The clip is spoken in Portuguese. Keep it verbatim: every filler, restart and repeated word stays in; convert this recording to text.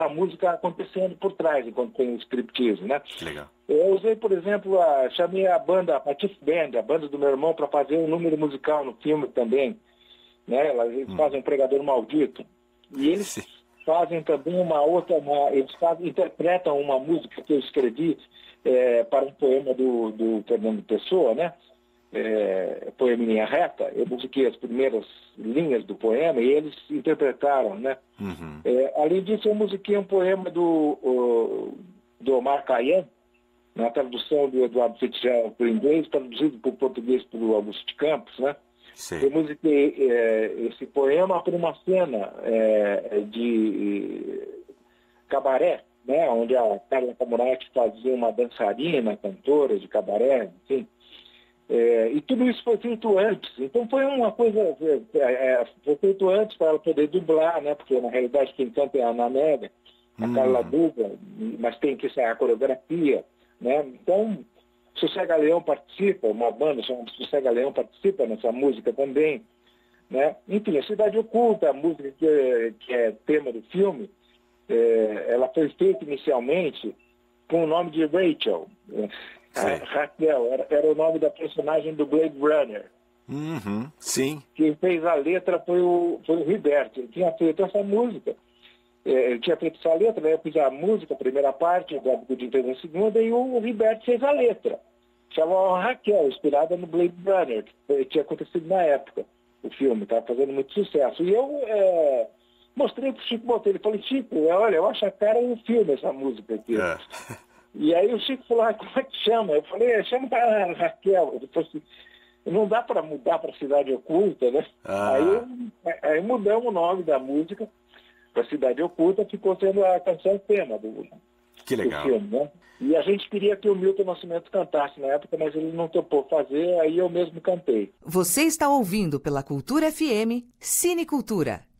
a música acontecendo por trás, enquanto tem o striptease, né? Que legal. Eu usei, por exemplo, a, chamei a banda, a Patife Band, a banda do meu irmão, para fazer um número musical no filme também, né? Eles hum. fazem um Pregador Maldito. E eles Sim. fazem também uma outra, uma, eles fazem, interpretam uma música que eu escrevi é, para um poema do, do Fernando Pessoa, né? É, poema em linha reta. Eu musiquei as primeiras linhas do poema e eles interpretaram, né? Uhum. É, além disso, eu musiquei um poema do, o, do Omar Khayyam, na tradução do Eduardo Fitzgerald para o inglês, traduzido para o português pelo Augusto de Campos, né? Sim. Eu musiquei é, esse poema para uma cena é, de cabaré, né? Onde a Carla Camurati fazia uma dançarina, cantora de cabaré, enfim. É, e tudo isso foi feito antes. Então foi uma coisa, é, é, foi feito antes para ela poder dublar, né? Porque na realidade quem canta é a Ana Mega, a hum. Carla dubla, mas tem que ser a coreografia, né? Então, Sossega Leão participa, uma banda chamada Sossega Leão participa nessa música também, né? Enfim, a Cidade Oculta, a música que é, que é tema do filme, é, ela foi feita inicialmente com o nome de Rachel. A Raquel, era, era o nome da personagem do Blade Runner. Uhum, sim. Quem fez a letra foi o, foi o Riberto. Ele tinha feito essa música. É, ele tinha feito essa letra, né? Eu fiz a música, a primeira parte, o Gabi Godinho fez a segunda, e o, o Riberto fez a letra. Chamava Raquel, inspirada no Blade Runner, que tinha acontecido na época. O filme estava fazendo muito sucesso. E eu é, mostrei para o Chico Botelho. Ele falou, Chico, olha, eu acho a cara do filme essa música aqui. É. E aí o Chico falou, ah, como é que chama? Eu falei, chama a Raquel. Ele falou assim, não dá para mudar para Cidade Oculta, né? Ah. Aí, aí mudamos o nome da música para Cidade Oculta, ficou sendo a canção tema do, que legal. do filme, né? E a gente queria que o Milton Nascimento cantasse na época, mas ele não topou fazer, aí eu mesmo cantei. Você está ouvindo pela Cultura F M, Cinecultura.